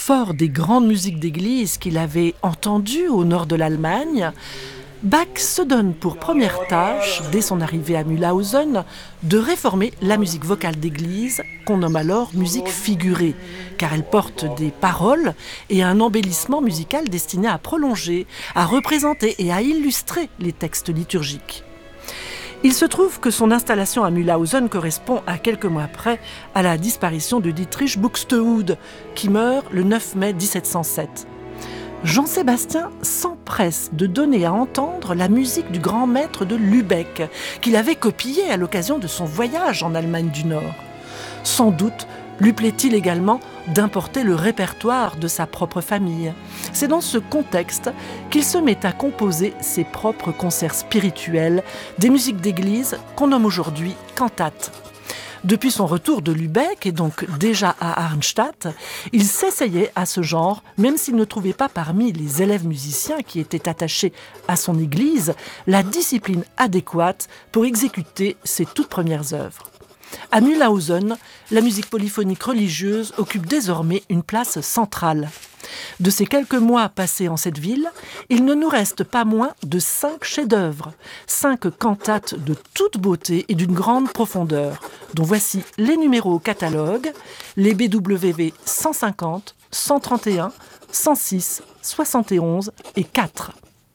Fort des grandes musiques d'église qu'il avait entendues au nord de l'Allemagne, Bach se donne pour première tâche, dès son arrivée à Mühlhausen, de réformer la musique vocale d'église, qu'on nomme alors musique figurée, car elle porte des paroles et un embellissement musical destiné à prolonger, à représenter et à illustrer les textes liturgiques. Il se trouve que son installation à Mühlhausen correspond à quelques mois après à la disparition de Dietrich Buxtehude, qui meurt le 9 mai 1707. Jean-Sébastien s'empresse de donner à entendre la musique du grand maître de Lübeck, qu'il avait copiée à l'occasion de son voyage en Allemagne du Nord. Sans doute lui plaît-il également d'importer le répertoire de sa propre famille. C'est dans ce contexte qu'il se met à composer ses propres concerts spirituels, des musiques d'église qu'on nomme aujourd'hui cantates. Depuis son retour de Lübeck et donc déjà à Arnstadt, il s'essayait à ce genre, même s'il ne trouvait pas parmi les élèves musiciens qui étaient attachés à son église la discipline adéquate pour exécuter ses toutes premières œuvres. À Mühlhausen, la musique polyphonique religieuse occupe désormais une place centrale. De ces quelques mois passés en cette ville, il ne nous reste pas moins de 5 chefs-d'œuvre, 5 cantates de toute beauté et d'une grande profondeur, dont voici les numéros au catalogue, les BWV 150, 131, 106, 71 et 4.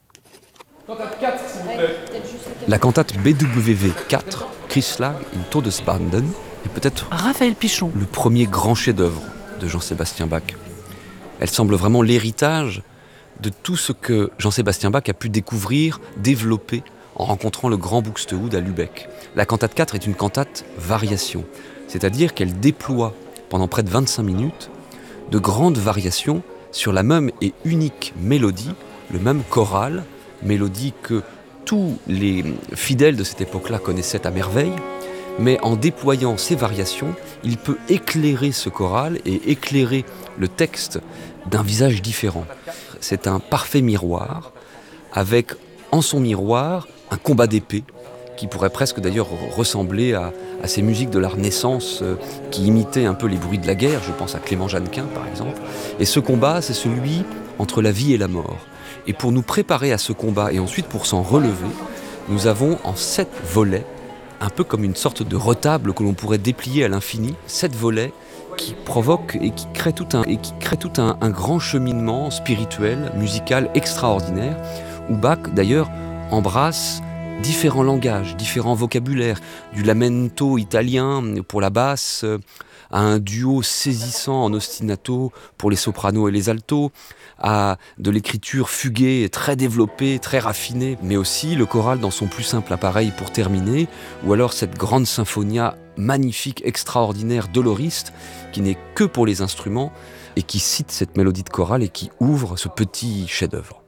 Cantate 4, s'il vous plaît. La cantate BWV 4, Christlag in Todesbanden, est peut-être Raphaël Pichon, le premier grand chef-d'œuvre de Jean-Sébastien Bach. Elle semble vraiment l'héritage de tout ce que Jean-Sébastien Bach a pu découvrir, développer en rencontrant le grand Buxtehude à Lübeck. La cantate 4 est une cantate variation, c'est-à-dire qu'elle déploie pendant près de 25 minutes de grandes variations sur la même et unique mélodie, le même choral, mélodie que tous les fidèles de cette époque-là connaissaient à merveille, mais en déployant ces variations, il peut éclairer ce choral et éclairer le texte d'un visage différent. C'est un parfait miroir, avec en son miroir un combat d'épée, qui pourrait presque d'ailleurs ressembler à ces musiques de la Renaissance qui imitaient un peu les bruits de la guerre, je pense à Clément Jeannequin par exemple. Et ce combat, c'est celui entre la vie et la mort. Et pour nous préparer à ce combat et ensuite pour s'en relever, nous avons en 7 volets, un peu comme une sorte de retable que l'on pourrait déplier à l'infini, 7 volets qui provoquent et qui créent tout un grand cheminement spirituel, musical extraordinaire, où Bach d'ailleurs embrasse différents langages, différents vocabulaires, du lamento italien pour la basse, à un duo saisissant en ostinato pour les sopranos et les altos, à de l'écriture fuguée, très développée, très raffinée, mais aussi le choral dans son plus simple appareil pour terminer, ou alors cette grande symphonia magnifique, extraordinaire, doloriste, qui n'est que pour les instruments, et qui cite cette mélodie de chorale et qui ouvre ce petit chef-d'œuvre.